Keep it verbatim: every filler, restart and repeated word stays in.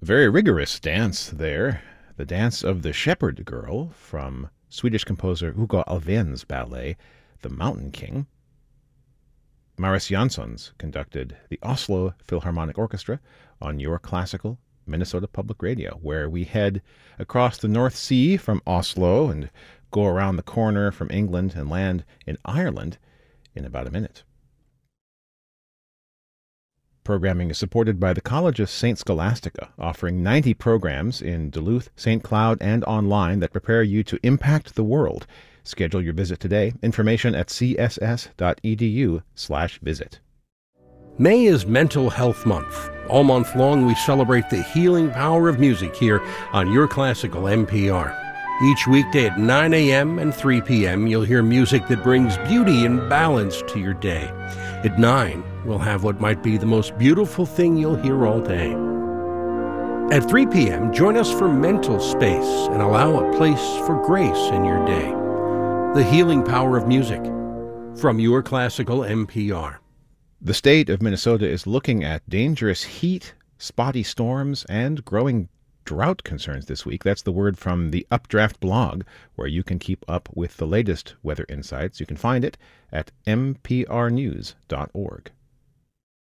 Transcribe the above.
Very rigorous dance there. The Dance of the Shepherd Girl from Swedish composer Hugo Alfvén's ballet, The Mountain King. Maris Janssons conducted the Oslo Philharmonic Orchestra on Your Classical Minnesota Public Radio, where we head across the North Sea from Oslo and go around the corner from England and land in Ireland in about a minute. Programming is supported by the College of Saint Scholastica, offering ninety programs in Duluth, Saint Cloud, and online that prepare you to impact the world. Schedule your visit today. Information at c s s dot e d u slash visit. May is Mental Health Month. All month long, we celebrate the healing power of music here on Your Classical N P R. Each weekday at nine a.m. and three p.m., you'll hear music that brings beauty and balance to your day. At nine, we'll have what might be the most beautiful thing you'll hear all day. At three p.m., join us for Mental Space and allow a place for grace in your day. The healing power of music from Your Classical N P R. The state of Minnesota is looking at dangerous heat, spotty storms, and growing drought concerns this week. That's the word from the Updraft blog, where you can keep up with the latest weather insights. You can find it at m p r news dot org.